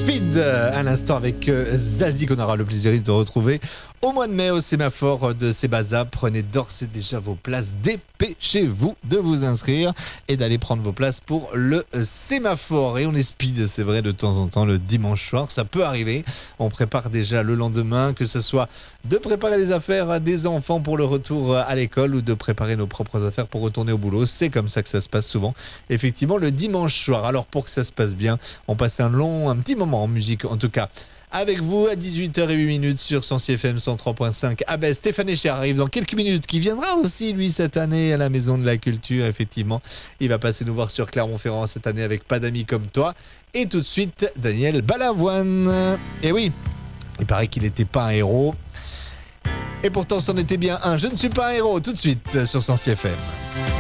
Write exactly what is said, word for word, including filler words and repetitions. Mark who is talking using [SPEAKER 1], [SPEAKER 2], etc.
[SPEAKER 1] Speed, à l'instant avec Zazie qu'on aura le plaisir de retrouver au mois de mai au sémaphore de Sébaza. Prenez d'ores et déjà vos places, dépêchez-vous de vous inscrire et d'aller prendre vos places pour le sémaphore. Et on est speed, c'est vrai, de temps en temps le dimanche soir, ça peut arriver. On prépare déjà le lendemain, que ce soit de préparer les affaires des enfants pour le retour à l'école ou de préparer nos propres affaires pour retourner au boulot. C'est comme ça que ça se passe souvent, effectivement, le dimanche soir. Alors pour que ça se passe bien, on passe un long, un petit moment en musique en tout cas. Avec vous à dix-huit heures zéro huit sur Sensi F M cent trois point cinq. Ah ben Stéphane Echer arrive dans quelques minutes, qui viendra aussi lui cette année à la Maison de la Culture. Effectivement, il va passer nous voir sur Clermont-Ferrand cette année avec Pas d'amis comme toi. Et tout de suite, Daniel Balavoine. Et oui, il paraît qu'il n'était pas un héros. Et pourtant, c'en était bien un. Je ne suis pas un héros. Tout de suite sur Sensi F M.